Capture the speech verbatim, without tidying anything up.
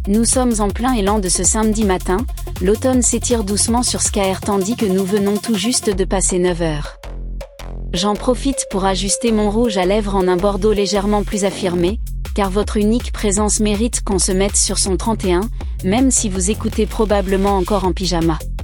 Nous sommes en plein élan de ce samedi matin, l'automne s'étire doucement sur S K R tandis que nous venons tout juste de passer neuf heures. J'en profite pour ajuster mon rouge à lèvres en un bordeaux légèrement plus affirmé, car votre unique présence mérite qu'on se mette sur son trente et un, même si vous écoutez probablement encore en pyjama.